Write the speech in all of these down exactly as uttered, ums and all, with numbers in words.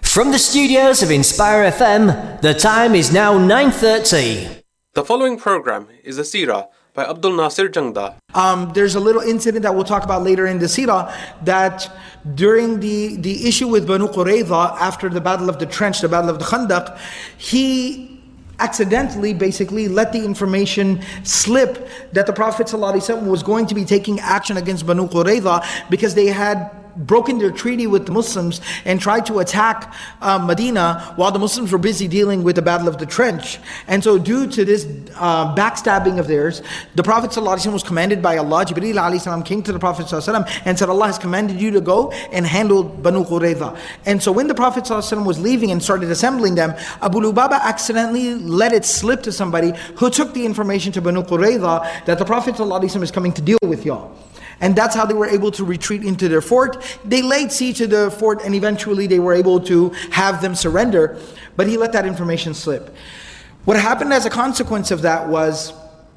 From the studios of Inspire F M, the time is now nine thirty. The following program is a seerah by Abdul Nasir Jangda. Um, there's a little incident that we'll talk about later in the seerah, that during the, the issue with Banu Qurayza, after the battle of the trench, the battle of the Khandaq, he accidentally basically let the information slip that the Prophet ﷺ was going to be taking action against Banu Qurayza because they had broken their treaty with the Muslims and tried to attack uh, Medina while the Muslims were busy dealing with the Battle of the Trench. And so due to this uh, backstabbing of theirs, the Prophet ﷺ was commanded by Allah. Jibreel alayhi salam came to the Prophet ﷺ and said, Allah has commanded you to go and handle Banu Qurayza. And so when the Prophet ﷺ was leaving and started assembling them, Abu Lubaba accidentally let it slip to somebody who took the information to Banu Qurayza that the Prophet ﷺ is coming to deal with y'all. And that's how they were able to retreat into their fort. They laid siege to the fort and eventually they were able to have them surrender. But he let that information slip. What happened as a consequence of that was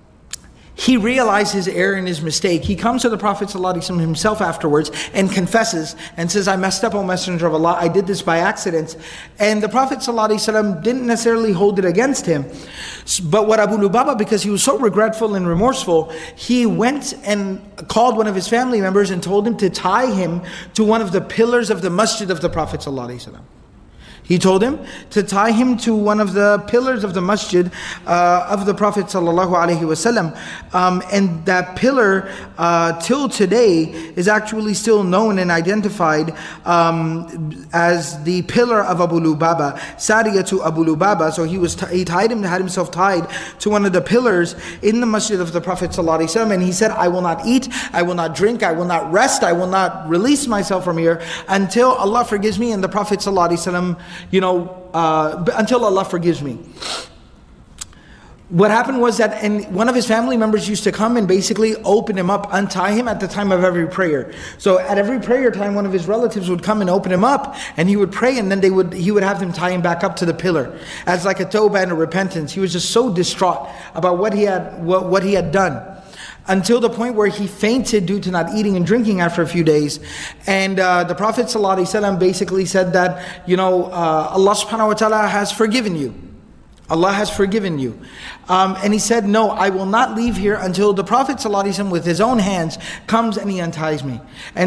he realized his error and his mistake. He comes to the Prophet ﷺ himself afterwards and confesses and says, I messed up, O Messenger of Allah, I did this by accident. And the Prophet ﷺ didn't necessarily hold it against him. But what Abu Lubaba, because he was so regretful and remorseful, he went and called one of his family members and told him to tie him to one of the pillars of the masjid of the Prophet ﷺ. He told him to tie him to one of the pillars of the masjid uh, of the Prophet sallallahu alaihi wasallam, um, and that pillar uh, till today is actually still known and identified um, as the pillar of Abu Lubaba, Sariya to Abu Lubaba. So he was t- he tied him, had himself tied to one of the pillars in the masjid of the Prophet sallallahu alaihi wasallam, and he said, I will not eat, I will not drink, I will not rest, I will not release myself from here until Allah forgives me. And the Prophet sallallahu alaihi wasallam, you know, uh, until Allah forgives me. What happened was that, and one of his family members used to come and basically open him up, untie him at the time of every prayer. So at every prayer time, one of his relatives would come and open him up, and he would pray, and then they would he would have them tie him back up to the pillar as like a tawbah and a repentance. He was just so distraught about what he had what, what he had done, until the point where he fainted due to not eating and drinking after a few days. And uh, the Prophet ﷺ basically said that, you know, uh, Allah subhanahu wa ta'ala has forgiven you. Allah has forgiven you. Um, and he said, no, I will not leave here until the Prophet ﷺ with his own hands comes and he unties me. And